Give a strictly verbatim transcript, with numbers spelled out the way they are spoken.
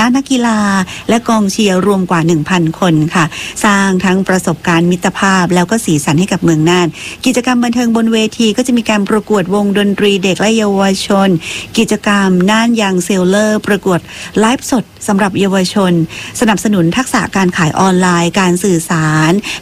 นักกีฬาและกองเชียร์รวมกว่า หนึ่งพัน คนค่ะสร้างทั้งประสบการณ์มิตรภาพแล้วก็สีสันให้กับเมืองน่านกิจกรรมบันเทิงบนเวทีก็จะมีการประกวดวงดนตรีเด็กและเยาวชนกิจกรรมน่านยังเซลเลอร์ประกวดไลฟ์สดสำหรับเยาวชนสนับสนุนทักษะการขายออนไลน์การสื่อสาร